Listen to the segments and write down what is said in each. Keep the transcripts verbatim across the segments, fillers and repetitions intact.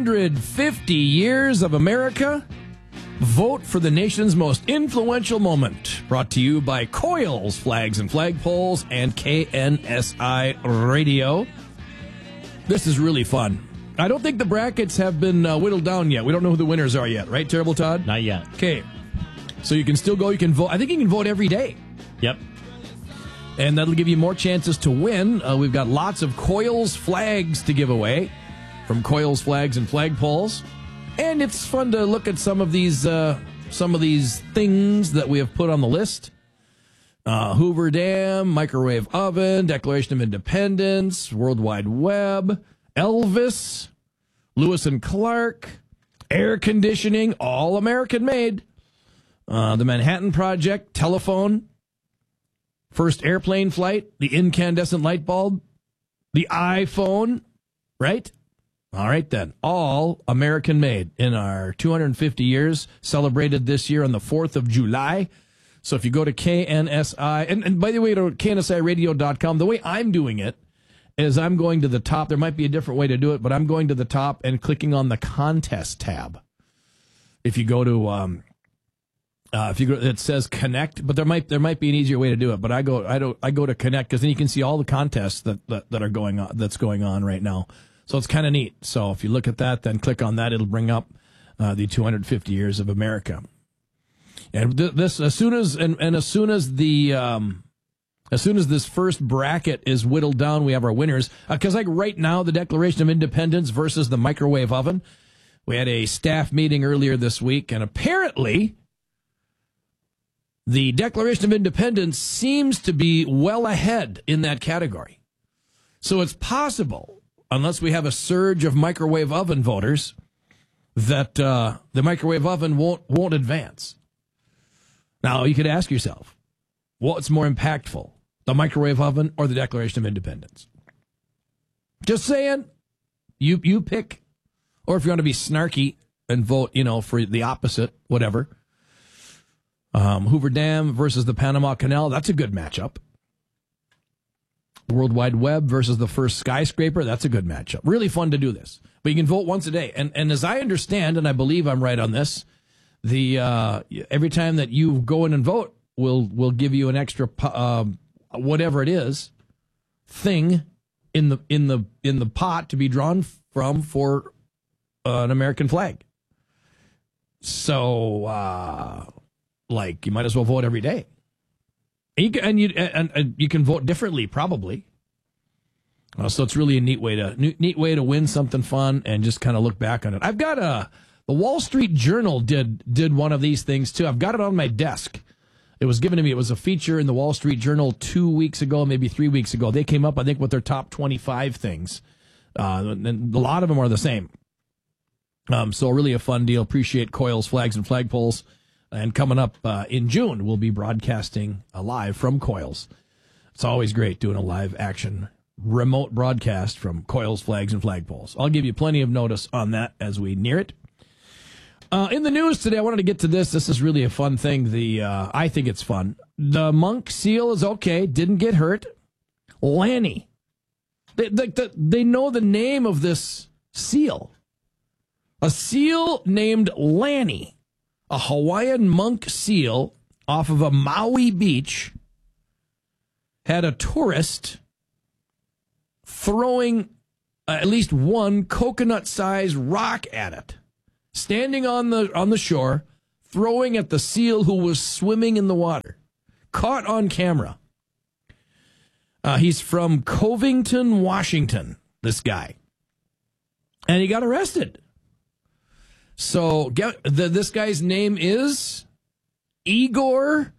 hundred fifty years of America. Vote for the nation's most influential moment. Brought to you by Coils, Flags and Flagpoles, and K N S I Radio. This is really fun. I don't think the brackets have been uh, whittled down yet. We don't know who the winners are yet, right, Terrible Todd? Not yet. Okay. So you can still go. You can vote. I think you can vote every day. Yep. And that'll give you more chances to win. Uh, we've got lots of Coils flags to give away from Coils, Flags, and Flagpoles. And it's fun to look at some of these uh, some of these things that we have put on the list. Uh, Hoover Dam, microwave oven, Declaration of Independence, World Wide Web, Elvis, Lewis and Clark, air conditioning, all American made. Uh, the Manhattan Project, telephone, first airplane flight, the incandescent light bulb, the iPhone, right? All right, then. All American-made in our two hundred fifty years, celebrated this year on the fourth of July. So if you go to K N S I, and, and by the way, to K N S I radio dot com, the way I'm doing it is I'm going to the top. There might be a different way to do it, but I'm going to the top and clicking on the contest tab. If you go to, um, uh, if you go, it says connect, but there might there might be an easier way to do it. But I go I don't I go to connect because then you can see all the contests that, that, that are going on that's going on right now. So it's kind of neat. So if you look at that, then click on that. It'll bring up uh, the two hundred fifty years of America. And th- this, as soon as and, and as soon as the um, as soon as this first bracket is whittled down, we have our winners. Because uh, like right now, the Declaration of Independence versus the microwave oven. We had a staff meeting earlier this week, and apparently, the Declaration of Independence seems to be well ahead in that category. So it's possible, unless we have a surge of microwave oven voters, that uh, the microwave oven won't won't advance. Now, you could ask yourself, what's more impactful, the microwave oven or the Declaration of Independence? Just saying, you you pick. Or if you want to be snarky and vote, you know, for the opposite, whatever. Um, Hoover Dam versus the Panama Canal, that's a good matchup. World Wide Web versus the first skyscraper, that's a good matchup. Really fun to do this. But you can vote once a day. And and as I understand, and I believe I'm right on this, the uh, every time that you go in and vote, we'll, we'll give you an extra, uh, whatever it is, thing in the in the in the pot to be drawn from for uh, an American flag. So, uh, like, you might as well vote every day. And you can, and you, and, and you can vote differently, probably. Uh, so it's really a neat way to neat way to win something fun and just kind of look back on it. I've got a the Wall Street Journal did did one of these things too. I've got it on my desk. It was given to me. It was a feature in the Wall Street Journal two weeks ago, maybe three weeks ago. They came up, I think, with their top twenty-five things, uh, and a lot of them are the same. Um, so really a fun deal. Appreciate Coils, Flags, and Flagpoles. And coming up uh, in June, we'll be broadcasting uh, live from Coils. It's always great doing a live action remote broadcast from Coils, Flags, and Flagpoles. I'll give you plenty of notice on that as we near it. Uh, in the news today, I wanted to get to this. This is really a fun thing. The uh, I think it's fun. The monk seal is okay. Didn't get hurt. Lanny. They, they, they know the name of this seal. A seal named Lanny. A Hawaiian monk seal off of a Maui beach had a tourist throwing at least one coconut-sized rock at it, standing on the on the shore, throwing at the seal who was swimming in the water. Caught on camera. Uh, he's from Covington, Washington, this guy. And he got arrested. So get, the, this guy's name is Igor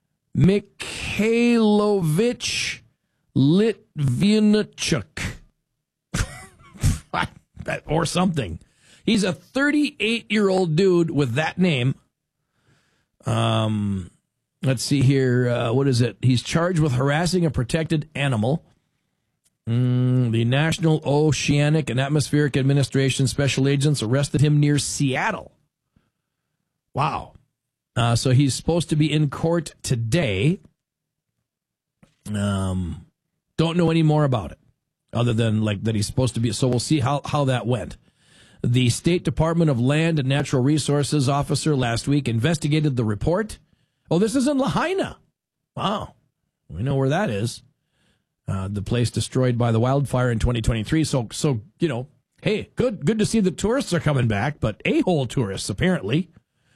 Mikhailovich Litvinchuk. Or something. He's a thirty-eight-year-old dude with that name. Um, let's see here. Uh, what is it? He's charged with harassing a protected animal. Mm, the National Oceanic and Atmospheric Administration special agents arrested him near Seattle. Wow. Uh, so he's supposed to be in court today. Um, don't know any more about it other than like that he's supposed to be. So we'll see how, how that went. The State Department of Land and Natural Resources officer last week investigated the report. Oh, this is in Lahaina. Wow. We know where that is. Uh, the place destroyed by the wildfire in twenty twenty-three. So, so you know, hey, good good to see the tourists are coming back, but a-hole tourists, apparently.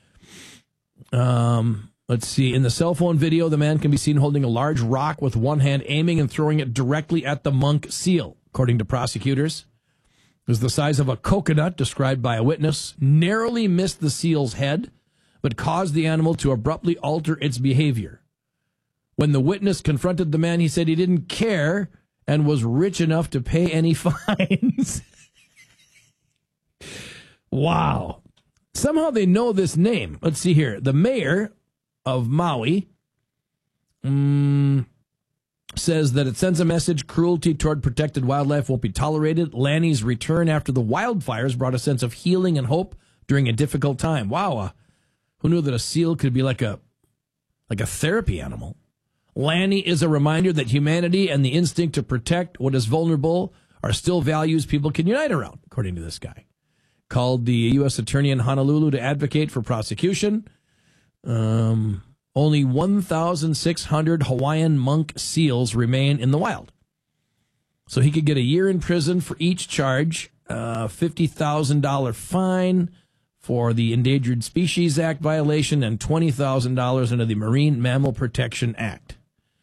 Um, let's see. In the cell phone video, the man can be seen holding a large rock with one hand, aiming and throwing it directly at the monk seal, according to prosecutors. It was the size of a coconut, described by a witness, narrowly missed the seal's head, but caused the animal to abruptly alter its behavior. When the witness confronted the man, he said he didn't care and was rich enough to pay any fines. Wow. Somehow they know this name. Let's see here. The mayor of Maui um, says that it sends a message: cruelty toward protected wildlife won't be tolerated. Lanny's return after the wildfires brought a sense of healing and hope during a difficult time. Wow. Uh, who knew that a seal could be like a like a therapy animal? Lanny is a reminder that humanity and the instinct to protect what is vulnerable are still values people can unite around, according to this guy. Called the U S attorney in Honolulu to advocate for prosecution. Um, only one thousand six hundred Hawaiian monk seals remain in the wild. So he could get a year in prison for each charge, uh, fifty thousand dollars fine for the Endangered Species Act violation, and twenty thousand dollars under the Marine Mammal Protection Act.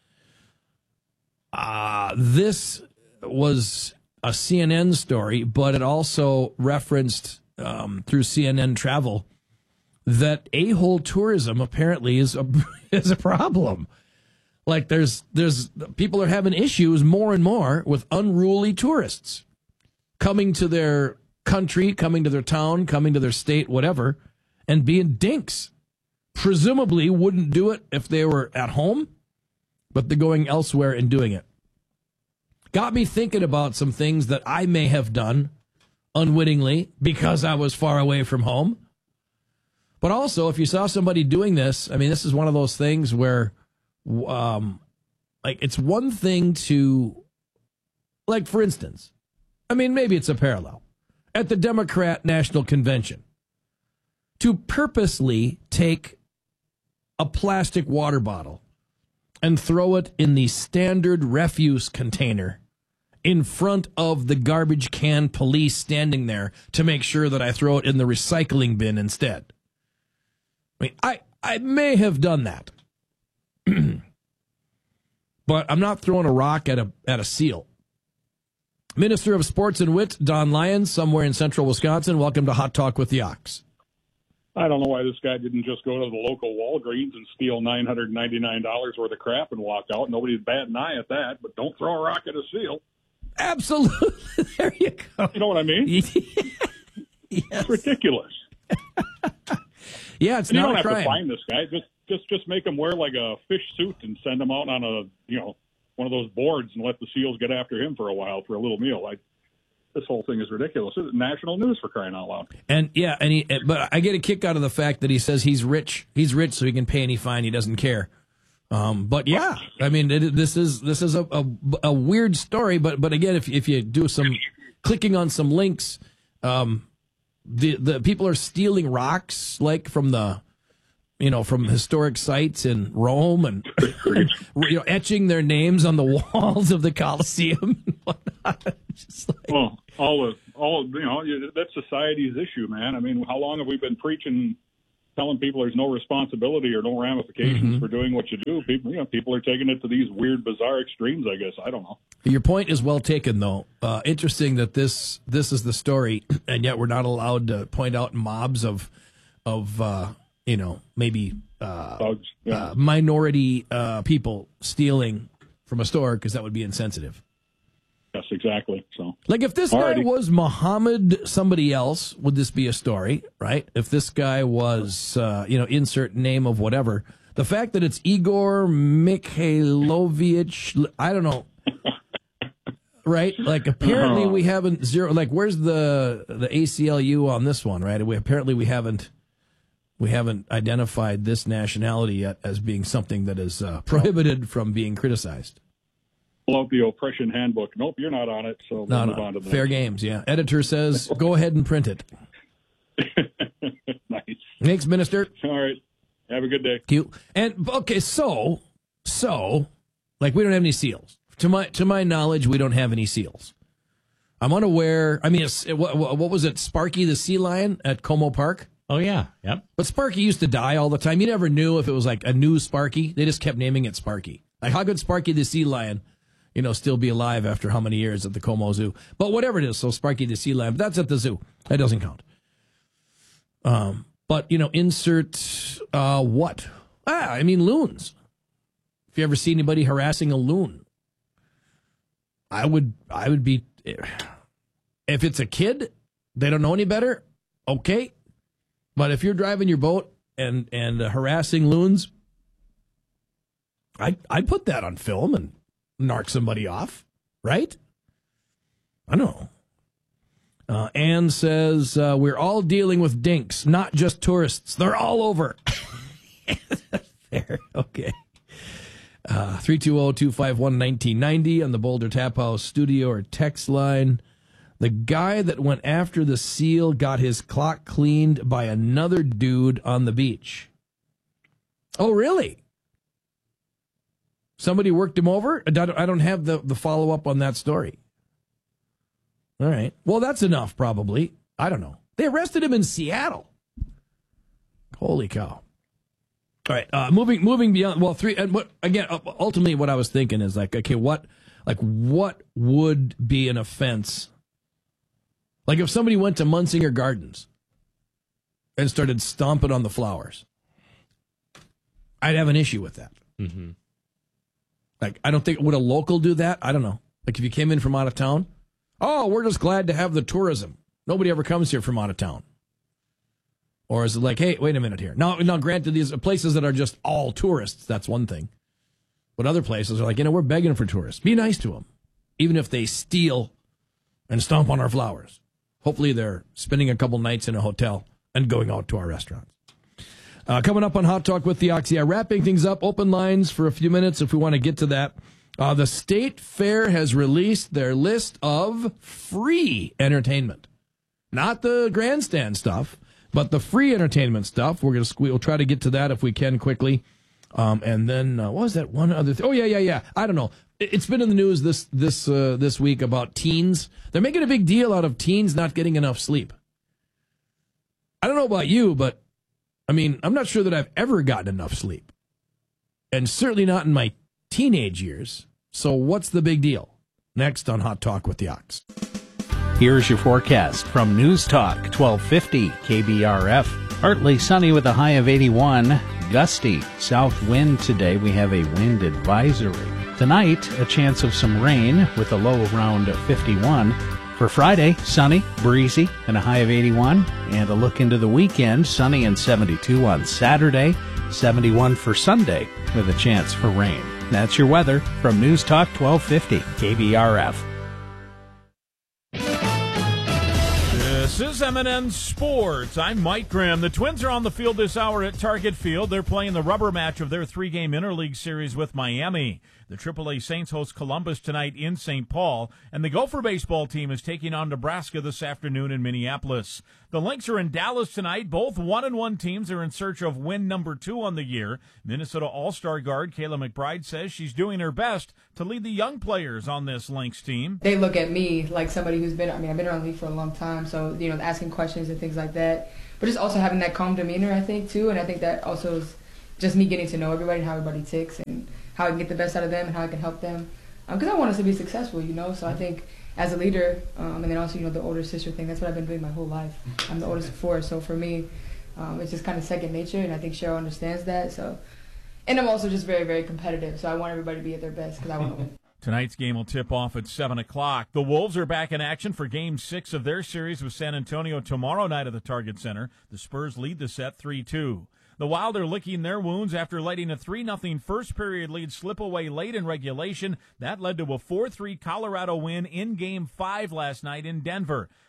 Uh, this was a C N N story, but it also referenced um, through C N N Travel that a-hole tourism apparently is a is a problem. Like there's there's people are having issues more and more with unruly tourists coming to their country, coming to their town, coming to their state, whatever, and being dinks. Presumably wouldn't do it if they were at home, but they're going elsewhere and doing it. Got me thinking about some things that I may have done unwittingly because I was far away from home. But also, if you saw somebody doing this, I mean, this is one of those things where, um, like, it's one thing to, like, for instance, I mean, maybe it's a parallel. At the Democrat National Convention, to purposely take a plastic water bottle and throw it in the standard refuse container in front of the garbage can police standing there to make sure that I throw it in the recycling bin instead. I mean, I, I may have done that. But I'm not throwing a rock at a at a seal. Minister of Sports and Wit, Don Lyons, somewhere in central Wisconsin. Welcome to Hot Talk with the Ox. I don't know why this guy didn't just go to the local Walgreens and steal nine hundred ninety-nine dollars worth of crap and walk out. Nobody's batting an eye at that, but don't throw a rock at a seal. Absolutely. There you go. You know what I mean? Yes. It's ridiculous. Yeah, it's and not you don't a have crime. to find this guy. Just, just, just make him wear like a fish suit and send him out on a, you know, one of those boards and let the seals get after him for a while for a little meal. Like, this whole thing is ridiculous. It's national news, for crying out loud. And yeah, and he, but I get a kick out of the fact that he says he's rich. He's rich, so he can pay any fine. He doesn't care. Um, but yeah, I mean, it, this is this is a, a, a weird story. But but again, if if you do some clicking on some links, um, the the people are stealing rocks like from the, you know, from historic sites in Rome and, and you know, etching their names on the walls of the Colosseum and whatnot. Just like, well, all the all you know, that's society's issue, man. I mean, how long have we been preaching, telling people there's no responsibility or no ramifications mm-hmm. for doing what you do? People, you know, people are taking it to these weird, bizarre extremes. I guess I don't know. Your point is well taken, though. Uh, interesting that this this is the story, and yet we're not allowed to point out mobs of of uh, you know maybe uh, Bugs, yeah. uh, minority uh, people stealing from a store because that would be insensitive. Yes, exactly. So, like, if this Alrighty. guy was Muhammad somebody else, would this be a story, right? If this guy was, uh, you know, insert name of whatever. The fact that it's Igor Mikhailovich, I don't know, right? Like, apparently we haven't zero. Like, where's the the A C L U on this one, right? We apparently we haven't we haven't identified this nationality yet as being something that is uh, prohibited from being criticized. pull out the oppression handbook. Nope, you're not on it, so we'll no, move no. on to the Fair next. games, yeah. Editor says, go ahead and print it. Nice. Thanks, Minister. All right. Have a good day. Cute. And, okay, so, so, like, we don't have any seals. To my to my knowledge, we don't have any seals. I'm unaware. I mean, it's, it, what, what was it, Sparky the sea lion at Como Park? Oh, yeah. Yep. But Sparky used to die all the time. You never knew if it was like a new Sparky. They just kept naming it Sparky. Like, how could Sparky the sea lion, you know, still be alive after how many years at the Como Zoo? But whatever it is, so Sparky the sea lion, but that's at the zoo. That doesn't count. Um, but, you know, insert uh, what? Ah, I mean, loons. If you ever see anybody harassing a loon, I would, I would be, if it's a kid, they don't know any better, okay. But if you're driving your boat and and uh, harassing loons, I I'd put that on film and narc somebody off, right? I don't know. Uh, Ann says uh, we're all dealing with dinks, not just tourists. They're all over. Fair, okay. Uh, three two zero, two five one, one nine nine zero on the Boulder Tap House studio or text line. The guy that went after the seal got his clock cleaned by another dude on the beach. Oh, really? Somebody worked him over? I don't, I don't have the, the follow-up on that story. All right. Well, that's enough, probably. I don't know. They arrested him in Seattle. Holy cow. All right. Uh, moving moving beyond, well, three, and what, again, ultimately what I was thinking is like, okay, what, like, what would be an offense? Like if somebody went to Munsinger Gardens and started stomping on the flowers, I'd have an issue with that. Mm-hmm. Like, I don't think, would a local do that? I don't know. Like if you came in from out of town, oh, we're just glad to have the tourism. Nobody ever comes here from out of town. Or is it like, hey, wait a minute here. Now, now granted, these are places that are just all tourists. That's one thing. But other places are like, you know, we're begging for tourists. Be nice to them, even if they steal and stomp on our flowers. Hopefully they're spending a couple nights in a hotel and going out to our restaurants. Uh, coming up on Hot Talk with the Oxy, wrapping things up, open lines for a few minutes if we want to get to that. Uh, the State Fair has released their list of free entertainment. Not the grandstand stuff, but the free entertainment stuff. We're gonna we'll try to get to that if we can quickly. Um, and then uh, what was that one other thing? Oh yeah, yeah, yeah. I don't know. It's been in the news this this uh, this week about teens. They're making a big deal out of teens not getting enough sleep. I don't know about you, but I mean, I'm not sure that I've ever gotten enough sleep, and certainly not in my teenage years. So what's the big deal? Next on Hot Talk with the Ox. Here's your forecast from News Talk twelve fifty K B R F. Partly sunny with a high of eighty-one. Gusty south wind today. We have a wind advisory. Tonight, a chance of some rain with a low around fifty-one. For Friday, sunny, breezy, and a high of eighty-one. And a look into the weekend, sunny and seventy-two on Saturday, seventy-one for Sunday with a chance for rain. That's your weather from News Talk twelve fifty K B R F. This is M and N Sports. I'm Mike Graham. The Twins are on the field this hour at Target Field. They're playing the rubber match of their three-game interleague series with Miami. The triple A Saints host Columbus tonight in Saint Paul, and the Gopher baseball team is taking on Nebraska this afternoon in Minneapolis. The Lynx are in Dallas tonight. Both one and one teams are in search of win number two on the year. Minnesota All-Star guard Kayla McBride says she's doing her best to lead the young players on this Lynx team. They look at me like somebody who's been, I mean, I've been around the league for a long time, so, you know, asking questions and things like that. But just also having that calm demeanor, I think, too, and I think that also is just me getting to know everybody and how everybody ticks and how I can get the best out of them and how I can help them. Because um, I want us to be successful, you know, so I think as a leader, um, and then also, you know, the older sister thing, that's what I've been doing my whole life. I'm the oldest of four, so for me, um, it's just kind of second nature, and I think Cheryl understands that. So, and I'm also just very, very competitive, so I want everybody to be at their best because I want to win. Tonight's game will tip off at seven o'clock. The Wolves are back in action for Game six of their series with San Antonio tomorrow night at the Target Center. The Spurs lead the set three two. The Wild are licking their wounds after letting a three nothing first-period lead slip away late in regulation. That led to a four three Colorado win in Game five last night in Denver.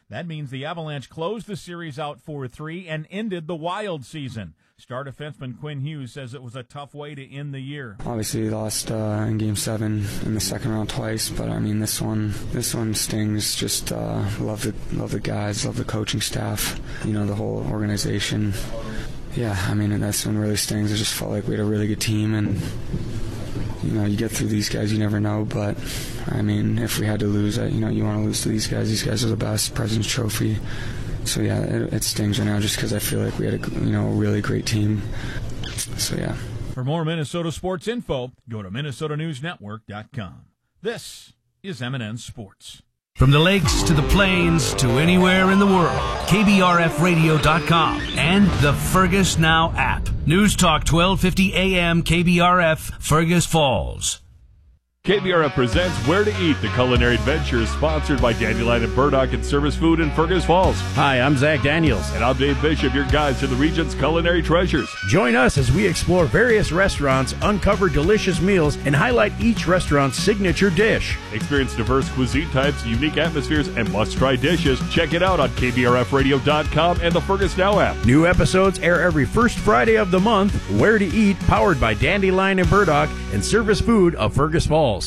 That means the Avalanche closed the series out four three and ended the Wild season. Star defenseman Quinn Hughes says it was a tough way to end the year. Obviously, we lost uh, in Game Seven in the second round twice, but I mean this one, this one stings. Just uh, love the love the guys, love the coaching staff, you know, the whole organization. Yeah, I mean, and this one really stings. I just felt like we had a really good team, and you know, you get through these guys, you never know. But I mean, if we had to lose, I, you know, you want to lose to these guys. These guys are the best. President's Trophy. So yeah, it, it stings right now just because I feel like we had a you know a really great team. So yeah. For more Minnesota sports info, go to Minnesota News Network dot com. This is M and N Sports. From the lakes to the plains to anywhere in the world, K B R F radio dot com and the Fergus Now app. News Talk twelve fifty A M K B R F, Fergus Falls. K B R F presents Where to Eat, the culinary adventure, sponsored by Dandelion and Burdock and Service Food in Fergus Falls. Hi, I'm Zach Daniels. And I'm Dave Bishop, your guide to the region's culinary treasures. Join us as we explore various restaurants, uncover delicious meals, and highlight each restaurant's signature dish. Experience diverse cuisine types, unique atmospheres, and must-try dishes. Check it out on K B R F radio dot com and the Fergus Now app. New episodes air every first Friday of the month. Where to Eat, powered by Dandelion and Burdock and Service Food of Fergus Falls.